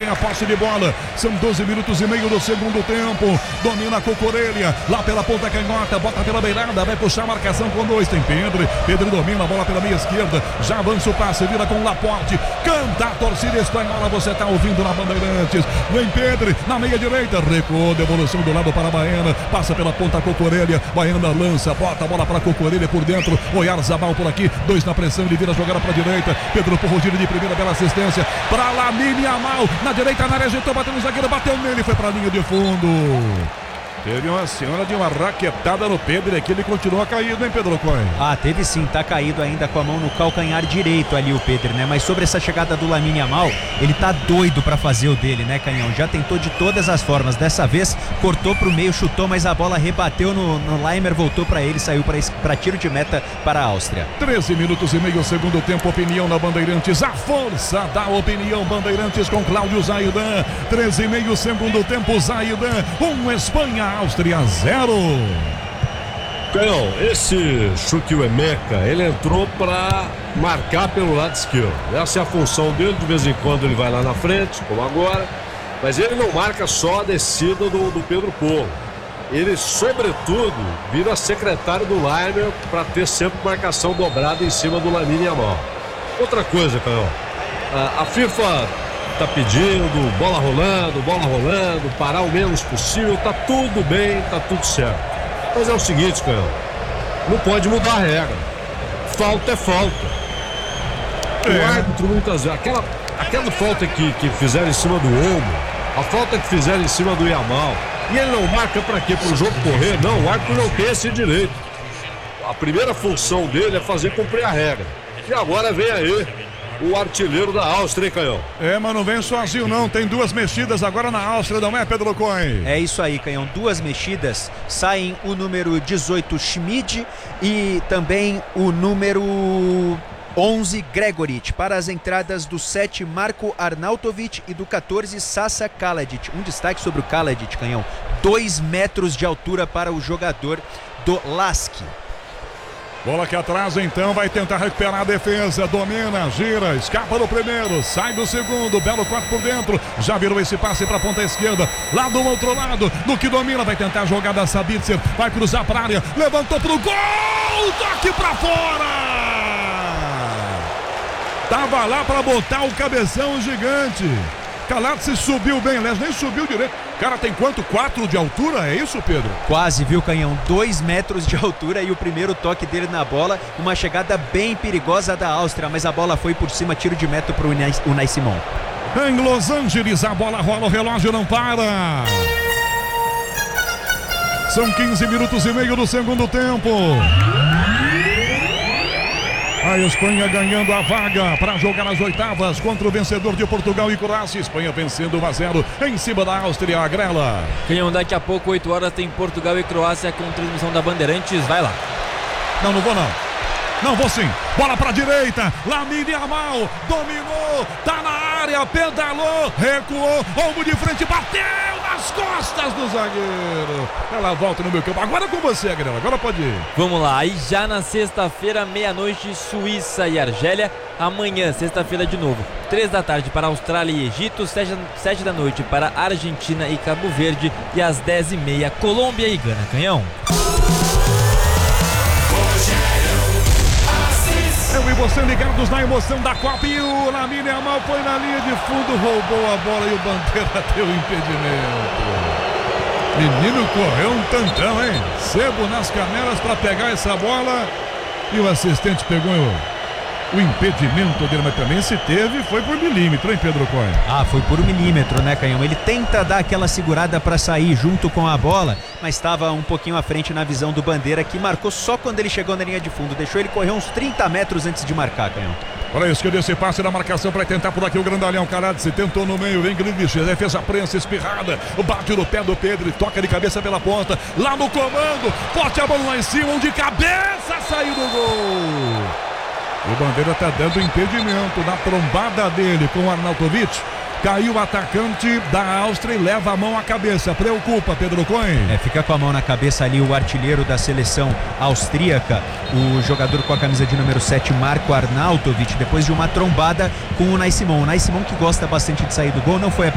a posse de bola. São 12 minutos e meio do segundo tempo. Domina a Cucurella, lá pela ponta canhota, bota pela beirada, vai puxar a marcação com 2, tem Pedro. Pedro domina a bola pela meia esquerda, já avança o passe, vira com Laporte. Canta a torcida espanhola, você tá ouvindo na Bandeirantes. Vem Pedro, na meia direita, recuou, devolução do lado para a Baena, passa pela ponta Cucurella, Baena lança, bota a bola para Cucurella por dentro, Oyarzabal por aqui, 2 na pressão, ele vira a jogada para a direita, Pedro Porro gira de primeira, bela assistência para Lamine Yamal, na direita, na área, ajeitou, bateu no zagueiro, bateu nele, foi para a linha de fundo. Teve uma senhora de uma raquetada no Pedro aqui, ele continua caído, hein, Pedro Coy? Ah, teve sim, tá caído ainda com a mão no calcanhar direito ali o Pedro, né? Mas sobre essa chegada do Lamine Yamal, ele tá doido pra fazer o dele, né, Canhão? Já tentou de todas as formas, dessa vez cortou pro meio, chutou, mas a bola rebateu no Laimer, voltou pra ele, saiu pra tiro de meta para a Áustria. 13 minutos e meio, segundo tempo, opinião na Bandeirantes, a força da opinião Bandeirantes com Cláudio Zaidan. 13 e meio, segundo tempo, Zaidan, Espanha, Áustria 0. Canhão, esse Chukwuemeka, ele entrou para marcar pelo lado esquerdo. Essa é a função dele, de vez em quando ele vai lá na frente, como agora, mas ele não marca só a descida do Pedro Porro. Ele, sobretudo, vira secretário do Laimer para ter sempre marcação dobrada em cima do Lamine Yamal. Outra coisa, Canhão, a FIFA tá pedindo bola rolando, parar o menos possível, tá tudo bem, tá tudo certo. Mas é o seguinte, Canhão, não pode mudar a regra. Falta é falta. O árbitro muitas vezes, aquela falta que fizeram em cima do ombro, a falta que fizeram em cima do Yamal, e ele não marca pra quê? Pro jogo correr? Não, o árbitro não tem esse direito. A primeira função dele é fazer cumprir a regra. E agora vem aí o artilheiro da Áustria, hein, Canhão? Mas não vem sozinho não, tem 2 mexidas agora na Áustria, não é, Pedro Coy? É isso aí, Canhão, 2 mexidas, saem o número 18 Schmid e também o número 11 Gregorit, para as entradas do 7 Marko Arnautovic e do 14 Sasa Kaladic. Um destaque sobre o Kaladic, Canhão, 2 metros de altura para o jogador do Lask. Bola aqui atrás, então, vai tentar recuperar a defesa, domina, gira, escapa do primeiro, sai do segundo, belo corte por dentro, já virou esse passe para a ponta esquerda, lá do outro lado, do que domina, vai tentar a jogada Sabitzer, vai cruzar para a área, levantou pro gol, toque para fora! Tava lá para botar o cabeção gigante. Kaladic subiu bem, aliás, nem subiu direito. Cara, tem quanto? 4 de altura? É isso, Pedro? Quase, viu, Canhão? 2 metros de altura e o primeiro toque dele na bola. Uma chegada bem perigosa da Áustria, mas a bola foi por cima, tiro de meta para o Unai Simon. Em Los Angeles, a bola rola, o relógio não para. São 15 minutos e meio do segundo tempo. A Espanha ganhando a vaga para jogar as oitavas contra o vencedor de Portugal e Croácia. Espanha vencendo 1-0 em cima da Áustria, a Grela. Canhão, daqui a pouco, 8 horas, tem Portugal e Croácia com transmissão da Bandeirantes. Vai lá. Não vou não. Não vou sim. Bola pra direita. Lamine Yamal dominou. Tá na área. Pedalou. Recuou. Ombro de frente. Bateu nas costas do zagueiro. Ela volta no meio campo. Agora com você, Grela. Agora pode ir. Vamos lá. E já na sexta-feira, meia-noite, Suíça e Argélia. Amanhã, sexta-feira de novo, 3 da tarde para Austrália e Egito, 7 da noite para Argentina e Cabo Verde e às 10h30, Colômbia e Gana. Canhão. Eu e você ligados na emoção da Copa, e o Lamine Yamal foi na linha de fundo, roubou a bola e o Bandeira deu impedimento. Menino correu um tantão, hein? Sebo nas canelas para pegar essa bola e o assistente pegou o impedimento dele, mas também se teve, foi por milímetro, hein, Pedro Coy? Ah, foi por 1 milímetro, né, Canhão? Ele tenta dar aquela segurada para sair junto com a bola, mas estava um pouquinho à frente na visão do Bandeira, que marcou só quando ele chegou na linha de fundo, deixou ele correr uns 30 metros antes de marcar, Canhão. Para a esquerda, esse passe da marcação para tentar por aqui o grandalhão. Kaladic tentou no meio, vem Grealish, defesa prensa, espirrada, bate no pé do Pedro e toca de cabeça pela ponta, lá no comando, forte a bola lá em cima, de cabeça saiu do gol. O Bandeira está dando impedimento na trombada dele com o Arnautovic. Caiu o atacante da Áustria e leva a mão à cabeça. Preocupa, Pedro Coy. Fica com a mão na cabeça ali o artilheiro da seleção austríaca, o jogador com a camisa de número 7, Marko Arnautovic, depois de uma trombada com o Unai Simon. O Unai Simon, que gosta bastante de sair do gol, não foi a